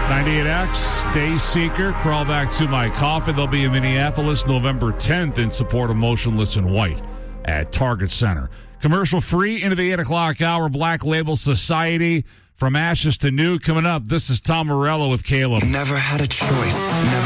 98X, Dayseeker, Crawl Back to My Coffin. They'll be in Minneapolis November 10th in support of Motionless in White at Target Center. Commercial free into the 8 o'clock hour. Black Label Society, From Ashes to New coming up. This is Tom Morello with Caleb. Never had a choice. Never